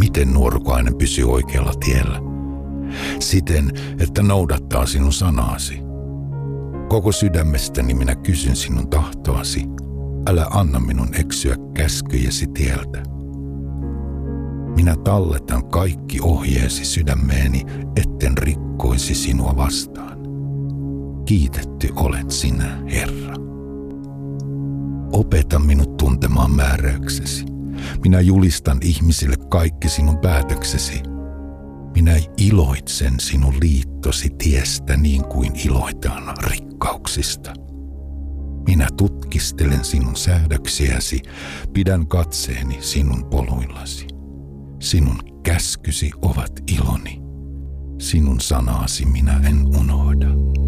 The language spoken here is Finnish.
Miten Nuorukainen pysyy oikealla tiellä? Siten, että noudattaa sinun sanasi. Koko sydämestäni minä kysyn sinun tahtoasi. Älä anna minun eksyä käskyjesi tieltä. Minä talletan kaikki ohjeesi sydämeeni, etten rikkoisi sinua vastaan. Kiitetty olet sinä, Herra. Opeta minut tuntemaan määräyksesi. Minä julistan ihmisille kaikki sinun päätöksesi. Minä iloitsen sinun liittosi tiestä niin kuin iloitaan rikkauksista. Minä tutkistelen sinun säädöksiäsi, pidän katseeni sinun poluillasi. Sinun käskysi ovat iloni. Sinun sanasi minä en unohda.